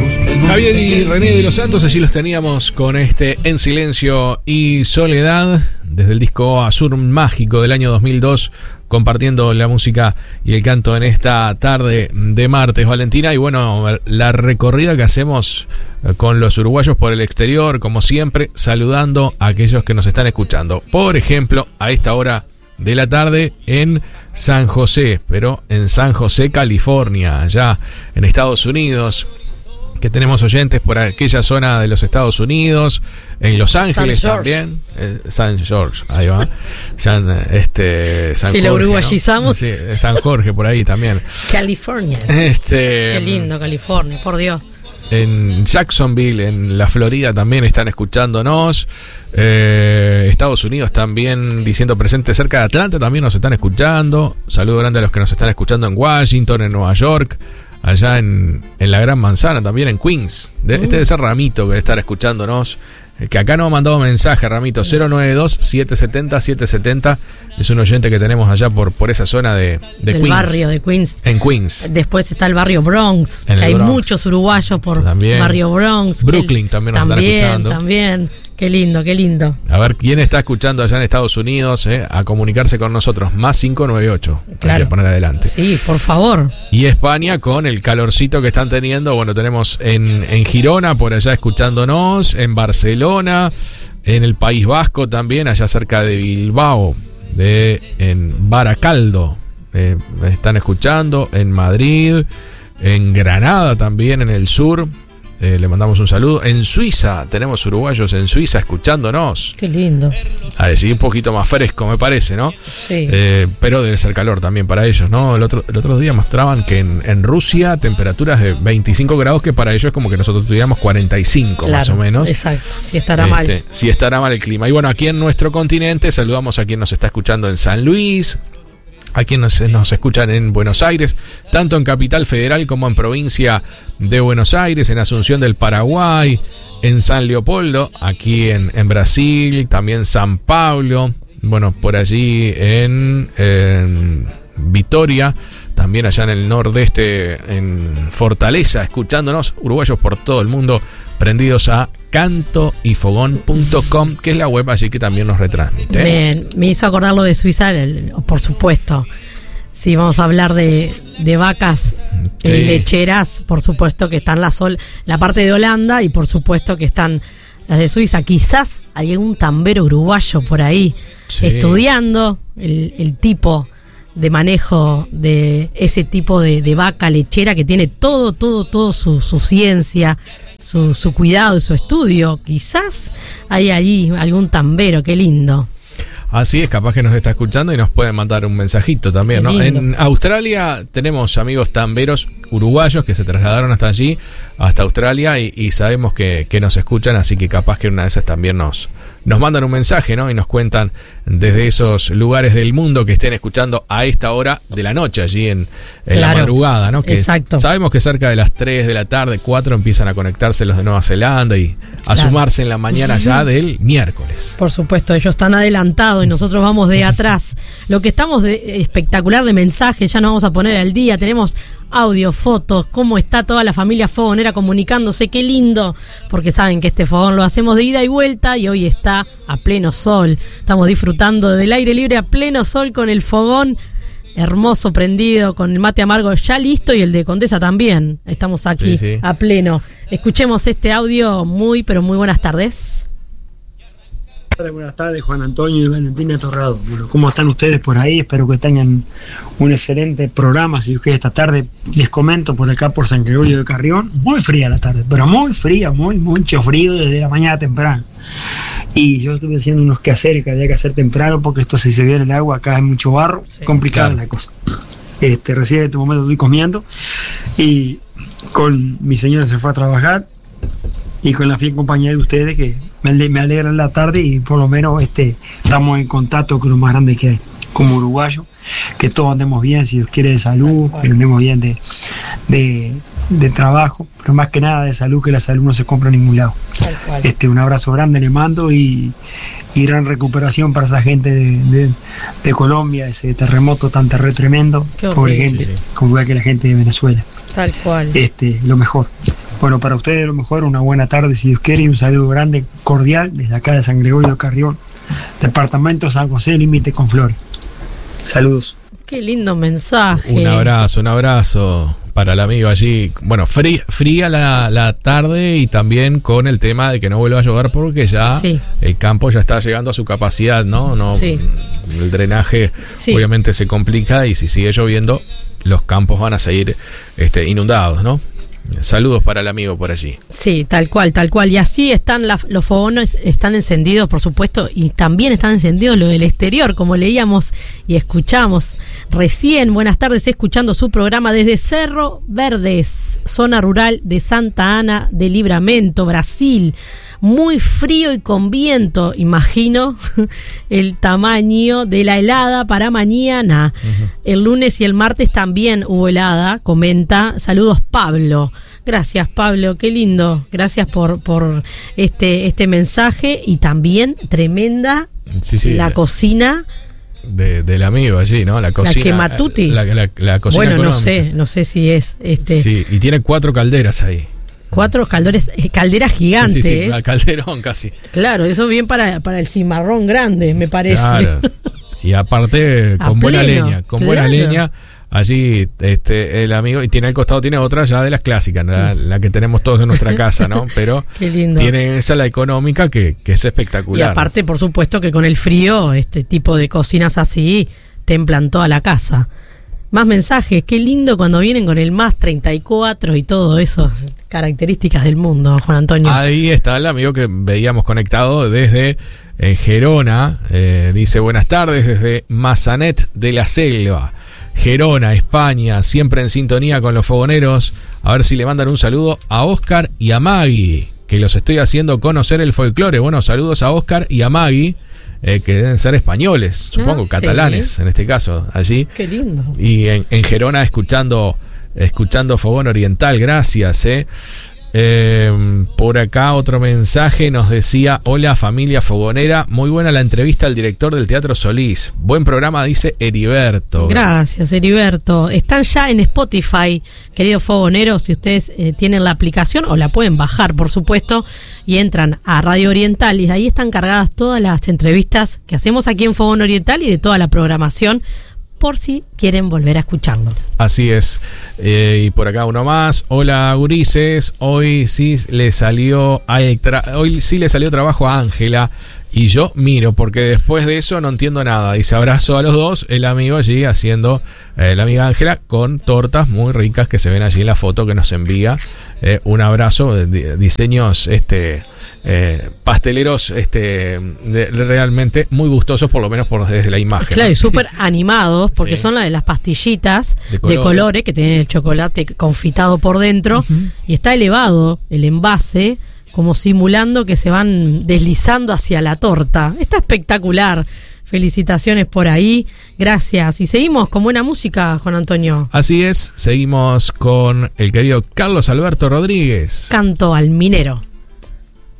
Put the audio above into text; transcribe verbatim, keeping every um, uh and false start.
Javier y René de los Santos, allí los teníamos con este En Silencio y Soledad, desde el disco Azur Mágico del año dos mil dos, compartiendo la música y el canto en esta tarde de martes, Valentina. Y bueno, la recorrida que hacemos con los uruguayos por el exterior, como siempre, saludando a aquellos que nos están escuchando. Por ejemplo, a esta hora de la tarde en San José, pero en San José, California, allá en Estados Unidos, que tenemos oyentes por aquella zona de los Estados Unidos, en Los Ángeles también, eh, San George, ahí va, San, este, San si Jorge, lo uruguayizamos, ¿no? Sí, San Jorge por ahí también. California, este, qué lindo California, por Dios. En Jacksonville, en la Florida, también están escuchándonos. eh, Estados Unidos también diciendo presente. Cerca de Atlanta también nos están escuchando. Saludo grande a los que nos están escuchando en Washington, en Nueva York, allá en, en la Gran Manzana, también en Queens. De, mm. Este debe ser Ramito que debe estar escuchándonos, que acá nos ha mandado mensaje. Ramito, cero nueve dos, siete siete cero, siete siete cero. Es un oyente que tenemos allá por, por esa zona de, de Del Queens. barrio de Queens. En Queens. Después está el barrio Bronx, En que hay Bronx. muchos uruguayos por También. barrio Bronx. Brooklyn el, también nos también, están escuchando. También, qué lindo, qué lindo. A ver, ¿quién está escuchando allá en Estados Unidos? Eh, a comunicarse con nosotros. Más cinco nueve ocho. Claro. Hay que poner adelante. Sí, por favor. Y España, con el calorcito que están teniendo. Bueno, tenemos en, en Girona, por allá escuchándonos. En Barcelona. En el País Vasco también, allá cerca de Bilbao. De, en Baracaldo. Eh, están escuchando. En Madrid. En Granada también, en el sur. Eh, le mandamos un saludo. En Suiza, tenemos uruguayos en Suiza escuchándonos. Qué lindo. A ver, sí, un poquito más fresco, me parece, ¿no? Sí. Eh, pero debe ser calor también para ellos, ¿no? El otro, el otro día mostraban que en, en Rusia temperaturas de veinticinco grados, que para ellos es como que nosotros tuviéramos cuarenta y cinco, Claro, más o menos. Exacto, si estará Este, mal. Si estará mal el clima. Y bueno, aquí en nuestro continente saludamos a quien nos está escuchando en San Luis, a quienes nos, nos escuchan en Buenos Aires, tanto en Capital Federal como en provincia de Buenos Aires, en Asunción del Paraguay, en San Leopoldo, aquí en, en Brasil, también San Pablo, bueno, por allí en, en Vitoria, también allá en el nordeste, en Fortaleza, escuchándonos, uruguayos por todo el mundo, prendidos a canto y fogón punto com, que es la web allí que también nos retransmite. Me, me hizo acordar lo de Suiza, el, por supuesto. Si vamos a hablar de, de vacas Sí. eh, lecheras, por supuesto que están la sol, la parte de Holanda, y por supuesto que están las de Suiza. Quizás hay algún tambero uruguayo por ahí Sí. estudiando el, el tipo de manejo de ese tipo de, de vaca lechera que tiene todo, todo, todo su, su ciencia, su, su cuidado y su estudio. Quizás hay allí algún tambero, qué lindo. Así es, capaz que nos está escuchando y nos pueden mandar un mensajito también, ¿no? En Australia tenemos amigos tamberos uruguayos que se trasladaron hasta allí, hasta Australia, y, y sabemos que, que nos escuchan, así que capaz que una de esas también nos, nos mandan un mensaje, ¿no? Y nos cuentan desde esos lugares del mundo que estén escuchando a esta hora de la noche, allí en, en Claro, la madrugada, ¿no? Que exacto. Sabemos que cerca de las tres de la tarde, cuatro, empiezan a conectarse los de Nueva Zelanda y a Claro. sumarse en la mañana ya del miércoles. Por supuesto, ellos están adelantados y nosotros vamos de atrás. Lo que estamos de, espectacular de mensajes, ya nos vamos a poner al día. Tenemos audio, fotos, cómo está toda la familia fogonera comunicándose, qué lindo, porque saben que este fogón lo hacemos de ida y vuelta y hoy está a pleno sol. Estamos disfrutando del aire libre a pleno sol con el fogón hermoso prendido, con el mate amargo ya listo y el de Condesa también. Estamos aquí Sí, sí. a pleno. Escuchemos este audio. Muy, pero muy buenas tardes. Buenas tardes, Juan Antonio y Valentina Torrado. Bueno, ¿cómo están ustedes por ahí? Espero que tengan un excelente programa. Si ustedes esta tarde les comento por acá por San Gregorio de Carrión, muy fría la tarde, pero muy fría, muy, mucho frío desde la mañana temprano. Y yo estuve haciendo unos quehaceres que había que hacer temprano porque esto si se viene el agua, acá hay mucho barro, Sí, complicada claro. la cosa. Este, recién en este momento estoy comiendo y con mi señora se fue a trabajar y con la fiel compañía de ustedes que me, ale- me alegran la tarde y por lo menos este, estamos en contacto con lo más grande que hay como uruguayo, que todos andemos bien, si Dios quiere, de salud, que andemos bien de, de, de trabajo, pero más que nada de salud, que la salud no se compra en ningún lado. Tal cual. Este, un abrazo grande le mando y, y gran recuperación para esa gente de, de, de Colombia, ese terremoto tan terre tremendo, Qué pobre horrible. gente, Sí, sí. como igual que la gente de Venezuela. Tal cual. Este, lo mejor. Bueno, para ustedes a lo mejor una buena tarde, si Dios quiere, y un saludo grande, cordial, desde acá de San Gregorio Carrión, departamento San José, límite con Flores. Saludos. Qué lindo mensaje. Un abrazo, un abrazo para el amigo allí. Bueno, fría, fría la, la tarde y también con el tema de que no vuelva a llover porque ya sí. el campo ya está llegando a su capacidad, ¿no? no sí. El drenaje sí. obviamente se complica y si sigue lloviendo los campos van a seguir este, inundados, ¿no? Saludos para el amigo por allí. Sí, tal cual, tal cual. Y así están la, los fogones, están encendidos, por supuesto, y también están encendidos los del exterior, como leíamos y escuchamos recién. Buenas tardes, escuchando su programa desde Cerro Verdes, zona rural de Santa Ana de Livramento, Brasil. Muy frío y con viento, imagino el tamaño de la helada para mañana. Uh-huh. El lunes y el martes también hubo helada, comenta. Saludos, Pablo. Gracias, Pablo, qué lindo. Gracias por, por este, este mensaje y también tremenda sí, sí, la de, cocina. De, del amigo allí, ¿no? La cocina. La Quematuti. La, la, la cocina bueno, económica. no sé, no sé si es este. Sí, y tiene cuatro calderas ahí. Cuatro calderas, calderas gigantes. Sí, sí, calderón casi. Claro, eso bien para, para el cimarrón grande, me parece. Claro. Y aparte, con buena leña, con claro. buena leña, allí este el amigo, y tiene al costado, tiene otra ya de las clásicas, la, la que tenemos todos en nuestra casa, ¿no? Pero qué lindo. Tiene esa la económica que, que es espectacular. Y aparte, por supuesto, que con el frío, este tipo de cocinas así templan toda la casa. Más mensajes, qué lindo cuando vienen con el más treinta y cuatro y todo eso, características del mundo, Juan Antonio. Ahí está el amigo que veíamos conectado desde eh, Gerona, eh, dice buenas tardes desde Mazanet de la Selva, Gerona, España, siempre en sintonía con los fogoneros, a ver si le mandan un saludo a Óscar y a Maggie, que los estoy haciendo conocer el folclore. Bueno, saludos a Óscar y a Maggie. Eh, que deben ser españoles, supongo, ah, catalanes sí. en este caso, allí. Qué lindo. Y en, en Gerona escuchando escuchando Fogón Oriental, gracias. Eh. Eh, por acá otro mensaje nos decía, hola familia fogonera, muy buena la entrevista al director del Teatro Solís, buen programa, dice Heriberto. Gracias, Heriberto. Están ya en Spotify, queridos fogoneros, si ustedes eh, tienen la aplicación o la pueden bajar, por supuesto, y entran a Radio Oriental y ahí están cargadas todas las entrevistas que hacemos aquí en Fogón Oriental y de toda la programación, por si quieren volver a escucharlo. Así es. Eh, y por acá uno más. Hola, gurises. Hoy sí le salió al tra- hoy sí le salió trabajo a Ángela y yo miro porque después de eso no entiendo nada. Dice abrazo a los dos. El amigo allí haciendo eh, la amiga Ángela con tortas muy ricas que se ven allí en la foto que nos envía. Eh, un abrazo de diseños este Eh, pasteleros este de, realmente muy gustosos, por lo menos por desde la imagen. Claro, y súper animados, porque sí. son las de las pastillitas de, color. de colores que tienen el chocolate confitado por dentro, uh-huh. y está elevado el envase, como simulando que se van deslizando hacia la torta. Está espectacular. Felicitaciones por ahí, gracias. Y seguimos con buena música, Juan Antonio. Así es, seguimos con el querido Carlos Alberto Rodríguez. Canto al minero.